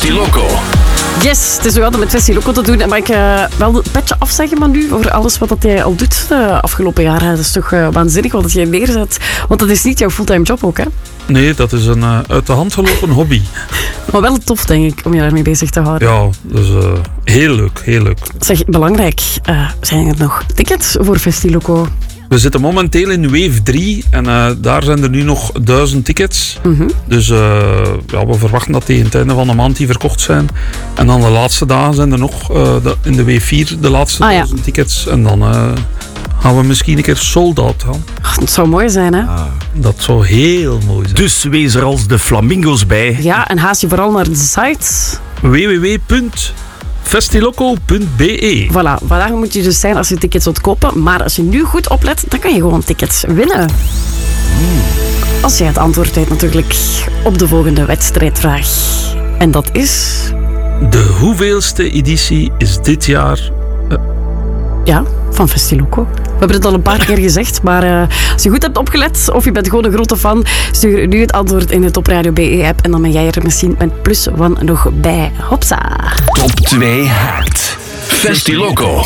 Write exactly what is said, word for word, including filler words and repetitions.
Festiloco. Yes, het is nog altijd met Festiloco te doen. En mag ik uh, wel het petje afzeggen van nu voor alles wat dat jij al doet de afgelopen jaren. Dat is toch uh, waanzinnig wat dat jij neerzet. Want dat is niet jouw fulltime job ook, hè? Nee, dat is een uh, uit de hand gelopen hobby. Maar wel tof, denk ik, om je daarmee bezig te houden. Ja, dus uh, heel leuk, heel leuk. Zeg, belangrijk, uh, zijn er nog tickets voor Festiloco? We zitten momenteel in wave drie en uh, daar zijn er nu nog duizend tickets. Mm-hmm. Dus uh, ja, we verwachten dat tegen het einde van de maand die verkocht zijn. En dan de laatste dagen zijn er nog uh, de, in de wave vier de laatste ah, ja. duizend tickets. En dan uh, gaan we misschien een keer sold out gaan. Ach, dat zou mooi zijn, hè? Ah. Dat zou heel mooi zijn. Dus wees er als de flamingo's bij. Ja, en haast je vooral naar de site. w w w punt festiloco punt b e. Voilà, vandaag moet je dus zijn als je tickets wilt kopen. Maar als je nu goed oplet, dan kan je gewoon tickets winnen. Mm. Als jij het antwoord weet natuurlijk op de volgende wedstrijdvraag. En dat is... De hoeveelste editie is dit jaar? Uh... Ja, van Festiloco. We hebben het al een paar keer gezegd, maar uh, als je goed hebt opgelet of je bent gewoon een grote fan, stuur nu het antwoord in de Top Radio B E-app en dan ben jij er misschien met plus one nog bij. Hopsa! Top twee Hakt. Festiloco.